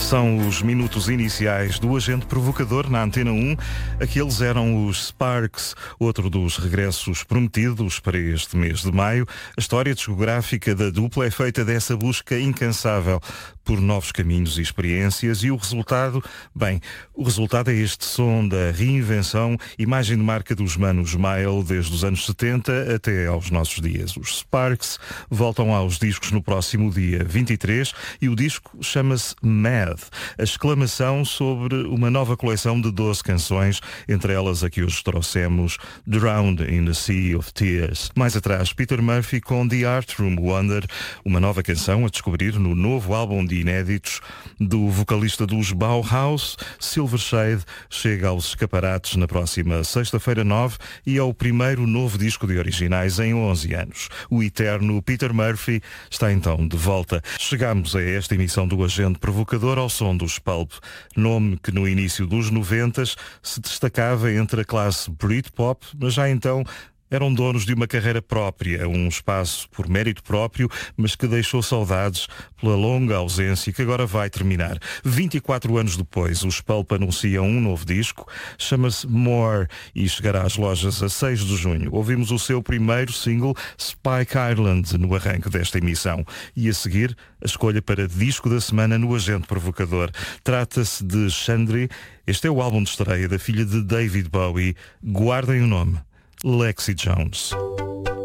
São os minutos iniciais do Agente Provocador na Antena 1. Aqueles eram os Sparks, outro dos regressos prometidos para este mês de maio. A história discográfica da dupla é feita dessa busca incansável por novos caminhos e experiências e o resultado é este som da reinvenção, imagem de marca dos manos Mile desde os anos 70 até aos nossos dias. Os Sparks voltam aos discos no próximo dia 23 e o disco chama-se Mad, a exclamação sobre uma nova coleção de 12 canções, entre elas a que hoje trouxemos, Drowned in the Sea of Tears. Mais atrás, Peter Murphy com The Art Room Wonder, uma nova canção a descobrir no novo álbum de inéditos do vocalista dos Bauhaus. Silvershade chega aos escaparates na próxima sexta-feira 9 e é o primeiro novo disco de originais em 11 anos. O eterno Peter Murphy está então de volta. Chegamos a esta emissão do Agente Provocador ao som dos Pulp, nome que no início dos 90s se destacava entre a classe Britpop, mas já então eram donos de uma carreira própria, um espaço por mérito próprio, mas que deixou saudades pela longa ausência que agora vai terminar. 24 anos depois, os Pulp anunciam um novo disco, chama-se More e chegará às lojas a 6 de junho. Ouvimos o seu primeiro single, Spike Island, no arranque desta emissão. E a seguir, a escolha para disco da semana no Agente Provocador. Trata-se de Chandri. Este é o álbum de estreia da filha de David Bowie. Guardem o nome. Lexi Jones.